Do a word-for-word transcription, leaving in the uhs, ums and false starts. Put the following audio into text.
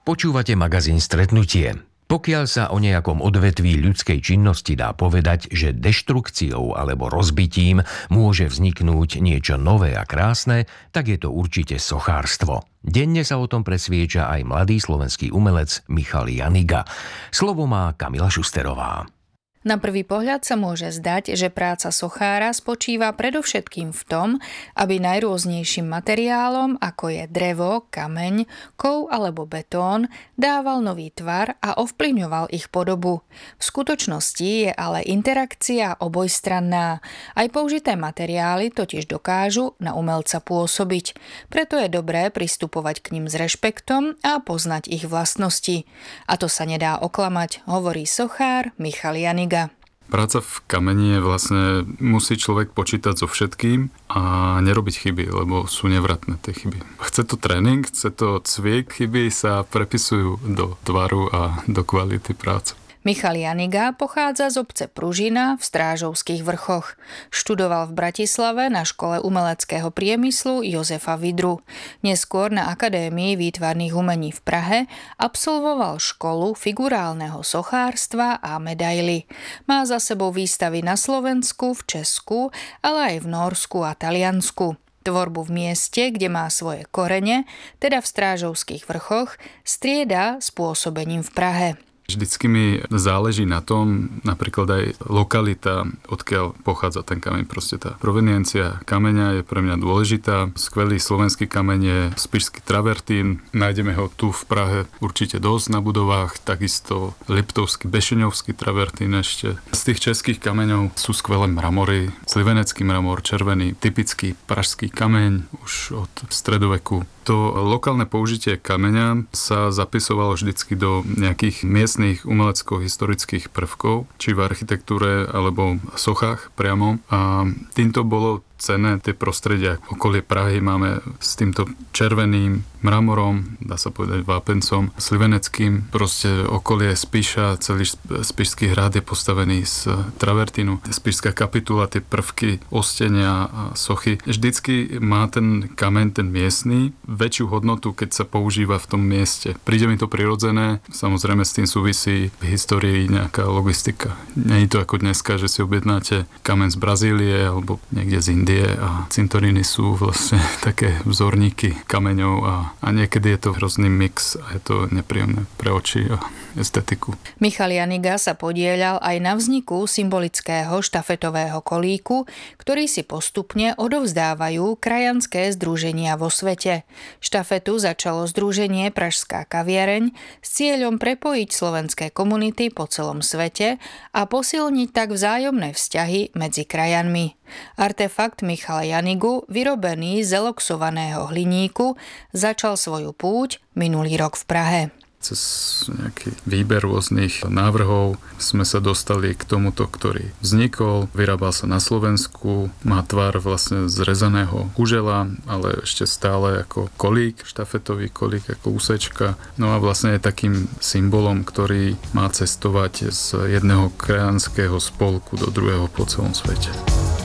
Počúvate magazín Stretnutie. Pokiaľ sa o nejakom odvetví ľudskej činnosti dá povedať, že deštrukciou alebo rozbitím môže vzniknúť niečo nové a krásne, tak je to určite sochárstvo. Denne sa o tom presvieča aj mladý slovenský umelec Michal Janiga. Slovo má Kamila Šusterová. Na prvý pohľad sa môže zdať, že práca sochára spočíva predovšetkým v tom, aby najrôznejším materiálom, ako je drevo, kameň, kov alebo betón, dával nový tvar a ovplyvňoval ich podobu. V skutočnosti je ale interakcia obojstranná. Aj použité materiály totiž dokážu na umelca pôsobiť. Preto je dobré pristupovať k nim s rešpektom a poznať ich vlastnosti. A to sa nedá oklamať, hovorí sochár Michal Janiga. Práca v kameni je vlastne, musí človek počítať so všetkým a nerobiť chyby, lebo sú nevratné tie chyby. Chce to tréning, chce to cvik, chyby sa prepisujú do tvaru a do kvality práce. Michal Janiga pochádza z obce Pružina v Strážovských vrchoch. Študoval v Bratislave na škole umeleckého priemyslu Jozefa Vidru. Neskôr na Akadémii výtvarných umení v Prahe absolvoval školu figurálneho sochárstva a medaily. Má za sebou výstavy na Slovensku, v Česku, ale aj v Nórsku a Taliansku. Tvorbu v mieste, kde má svoje korene, teda v Strážovských vrchoch, strieda s pôsobením v Prahe. Vždycky mi záleží na tom, napríklad aj lokalita, odkiaľ pochádza ten kameň. Proste tá proveniencia kameňa je pre mňa dôležitá. Skvelý slovenský kameň je spišský travertín. Nájdeme ho tu v Prahe určite dosť na budovách. Takisto liptovský, bešeňovský travertín ešte. Z tých českých kameňov sú skvelé mramory. Slivenecký mramor, červený, typický pražský kameň už od stredoveku. To lokálne použitie kameňa sa zapisovalo vždycky do nejakých miestnych umelecko-historických prvkov, či v architektúre alebo sochách priamo. A týmto bolo cenné tie prostredia. Okolie Prahy máme s týmto červeným mramorom, dá sa povedať vápencom, sliveneckým. Proste okolie Spiša, celý Spišský hrad je postavený z travertínu. Spišská kapitula, tie prvky, ostenia a sochy. Vždycky má ten kameň, ten miestny, väčšiu hodnotu, keď sa používa v tom mieste. Príde mi to prirodzené, samozrejme s tým súvisí v histórii nejaká logistika. Nie je to ako dneska, že si objednáte kameň z Brazílie alebo niekde z Indie a cintoríny sú vlastne také vzorníky kameňov a, a niekedy je to hrozný mix a je to nepríjemné pre oči a estetiku. Michal Janiga sa podieľal aj na vzniku symbolického štafetového kolíku, ktorý si postupne odovzdávajú krajanské združenia vo svete. Štafetu začalo združenie Pražská kaviareň s cieľom prepojiť slovenské komunity po celom svete a posilniť tak vzájomné vzťahy medzi krajanmi. Artefakt Michala Janigu, vyrobený z eloxovaného hliníku, začal svoju púť minulý rok v Prahe. Cez nejaký výber rôznych návrhov sme sa dostali k tomuto, ktorý vznikol. Vyrábal sa na Slovensku, má tvar vlastne zrezaného kužela, ale ešte stále ako kolík, štafetový kolík, ako úsečka. No a vlastne je takým symbolom, ktorý má cestovať z jedného krajanského spolku do druhého po celom svete.